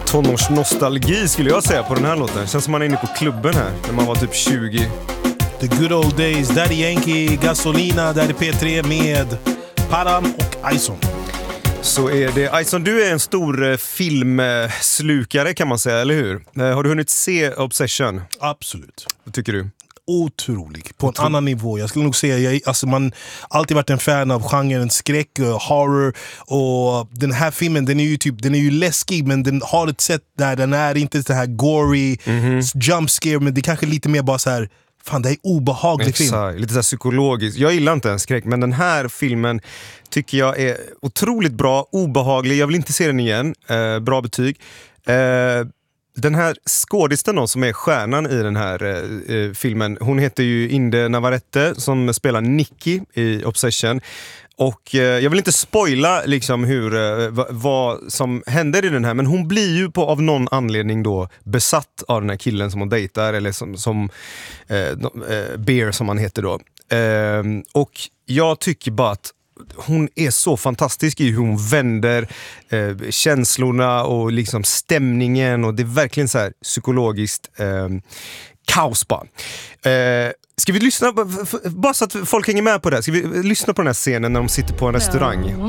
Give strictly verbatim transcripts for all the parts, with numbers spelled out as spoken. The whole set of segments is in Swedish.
tonårsnostalgi skulle jag säga på den här låten. Känns som man är inne på klubben här när man var typ tjugo. The good old days, Daddy Yankee, Gasolina, Daddy P tre med Param och Ison. Så är det. Ison, du är en stor eh, filmslukare kan man säga, eller hur? Eh, har du hunnit se Obsession? Absolut. Vad tycker du? Otrolig, på en Otro- annan nivå. Jag skulle nog säga, jag, alltså man alltid varit en fan av genren skräck, uh, horror, och den här filmen, den är ju typ, den är ju läskig, men den har ett sätt där den är inte så här gory, mm-hmm. jump scare, men det är kanske lite mer bara så här, fan, det är obehaglig film. Exakt, lite så här psykologiskt. Jag gillar inte en skräck, men den här filmen tycker jag är otroligt bra, obehaglig. Jag vill inte se den igen. Eh, bra betyg. Eh, Den här skådisten då, som är stjärnan i den här eh, filmen, hon heter ju Inde Navarrete som spelar Nikki i Obsession. Och eh, jag vill inte spoila liksom hur, eh, va, vad som händer i den här, men hon blir ju på, av någon anledning då besatt av den här killen som hon dejtar, eller som, som eh, eh, Bear som han heter då. Eh, och jag tycker bara att hon är så fantastisk i hur hon vänder eh, känslorna och liksom stämningen, och det är verkligen så här psykologiskt eh, kaos bara. Eh, ska vi lyssna, bara så att folk hänger med på det, ska vi lyssna på den här scenen när de sitter på en restaurang? No,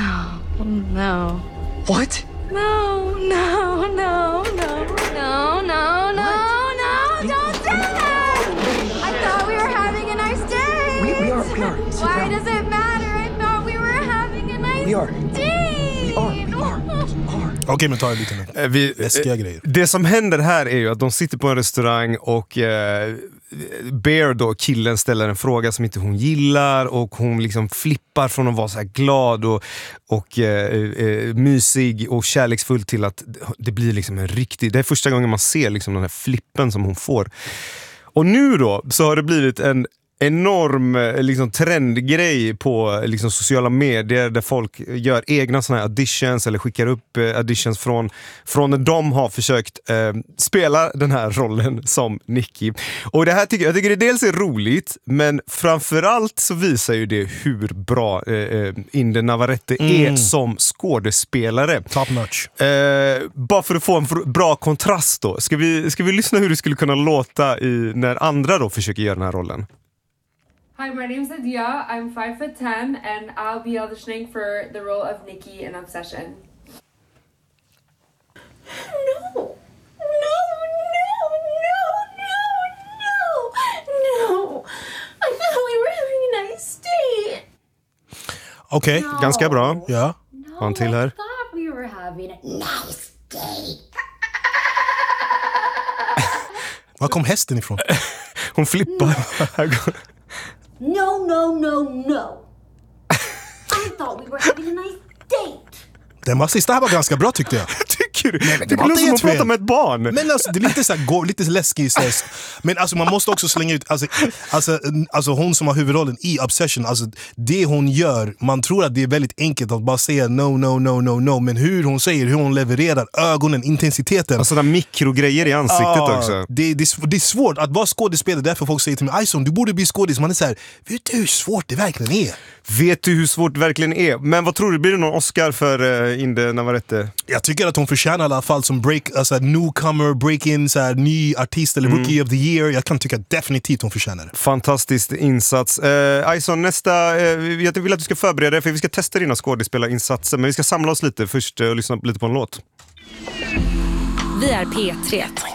no, no. What? No, no, no, no, no, no, no, no, don't do that! I thought we were having a nice day. We, we are, we are. Sit Why down. does it matter? I thought we were having a nice We are. day. We are, we are, we are. Okej, okay, men ta det lite nu. Eh, vi, Läskiga eh, grejer. Det som händer här är ju att de sitter på en restaurang och eh, Bear då, killen, ställer en fråga som inte hon gillar, och hon liksom flippar från att vara så här glad och, och eh, eh, mysig och kärleksfull till att det blir liksom en riktig, det är första gången man ser liksom den här flippen som hon får. Och nu då så har det blivit en enorm liksom, trendgrej på liksom, sociala medier där folk gör egna såna här auditions eller skickar upp eh, auditions från, från när de har försökt eh, spela den här rollen som Nikki. Och det här tycker jag tycker det dels är roligt, men framförallt så visar ju det hur bra eh, Inde Navarrete mm. är som skådespelare. Top notch. Eh, bara för att få en fr- bra kontrast då. Ska vi, ska vi lyssna hur det skulle kunna låta i, när andra då försöker göra den här rollen? Hi, my name's Adia. I'm five foot ten, and I'll be auditioning for the role of Nikki in Obsession. No, no, no, no, no, no. I thought we were having a nice day. Okej, okay. No. Ganska bra. Ja. No, Har en till här. I thought we were having a nice day. Var kom hästen ifrån? Hon flippar. No, no, no, no. I thought we were having a nice date. Den var sista här var ganska bra tyckte jag. Tycker du? Nej, men det det var låter inte som att helt prata med ett barn. Men alltså, det är lite, så här, gå, lite läskigt. Så här. Men alltså, man måste också slänga ut alltså, alltså, alltså, hon som har huvudrollen i Obsession, alltså, det hon gör, man tror att det är väldigt enkelt att bara säga no, no, no, no, no. Men hur hon säger, hur hon levererar, ögonen, intensiteten. Och sådana mikrogrejer i ansiktet ah, också. Det, det, det är svårt att vara skådespelare. Därför folk säger till mig, Ison, du borde bli skådis. Man är så här, vet du hur svårt det verkligen är? Vet du hur svårt det verkligen är? Men vad tror du, blir det någon Oscar för uh, Inde Navarrete? Jag tycker att hon förtjänar i alla fall som break, alltså, newcomer, break-in, så här, ny artist eller rookie mm. of the year. Jag kan tycka definitivt hon förtjänar det. Fantastisk insats. Uh, Ison, nästa, uh, jag vill att du ska förbereda dig, för vi ska testa dina skådespelarinsatser, men vi ska samla oss lite först uh, och lyssna lite på en låt. Vi är P tre.